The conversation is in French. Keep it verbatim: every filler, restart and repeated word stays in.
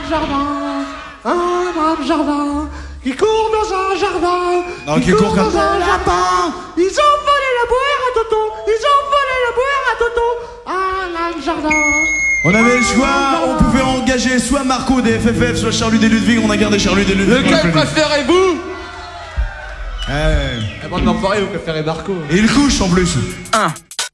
jardin, un âme jardin, qui court dans un jardin, non, qui, qui court court dans comme un lapin. Ils ont volé la boire à Toto, ils ont volé la boire à Toto, un âme jardin. On avait le choix, on pouvait engager soit Marco des F F F, soit Charlie des Ludwig, on a gardé Charlie des Ludwig. Lequel préférez-vous? Eh, Eh, bande d'enfoirés, vous préférez Marco. et il couche en plus. un.